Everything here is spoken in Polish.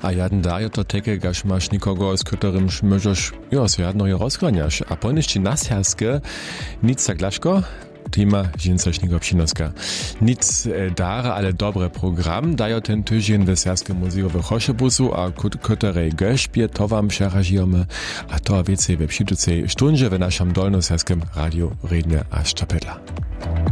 A jeden daje to teke, gaż masz nikogo, z którym możesz, jadno je rozkłaniasz. A poniżci nas herskie, nic zaglaszko, tema Žincešnigo Přinoska. Nic dara, ale dobre program dajo ten tydzień w Serskim Muzeum w Choszebusu, a ktorej gośpie to wam przerażimy, a to więcej we przyjducej stundzie w naszym dolnoserskim radiu rednie aż czapetla.